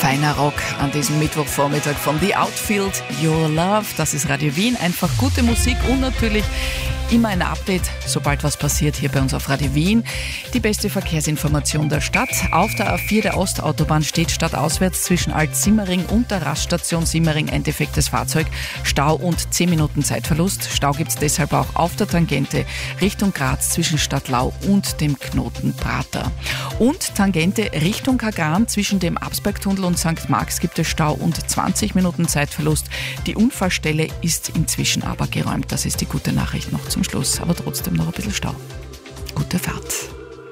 Feiner Rock an diesem Mittwochvormittag von The Outfield, Your Love. Das ist Radio Wien. Einfach gute Musik und natürlich immer ein Update, sobald was passiert hier bei uns auf Radio Wien. Die beste Verkehrsinformation der Stadt. Auf der A4 der Ostautobahn steht stadtauswärts zwischen Alt-Simmering und der Raststation Simmering ein defektes Fahrzeug. Stau und 10 Minuten Zeitverlust. Stau gibt es deshalb auch auf der Tangente Richtung Graz zwischen Stadtlau und dem Knoten Prater. Und Tangente Richtung Kagran zwischen dem Absbergtunnel und St. Marx gibt es Stau und 20 Minuten Zeitverlust. Die Unfallstelle ist inzwischen aber geräumt. Das ist die gute Nachricht noch zum Schluss, aber trotzdem noch ein bisschen Stau. Gute Fahrt.